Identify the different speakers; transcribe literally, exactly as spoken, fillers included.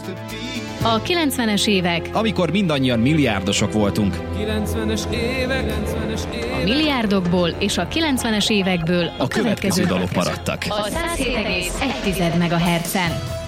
Speaker 1: A kilencvenes évek,
Speaker 2: amikor mindannyian milliárdosok voltunk.
Speaker 3: kilencvenes évek, kilencvenes évek.
Speaker 1: A milliárdokból és a kilencvenes évekből a,
Speaker 2: A következő dalok maradtak.
Speaker 1: A száz hét egész egy megahertzen.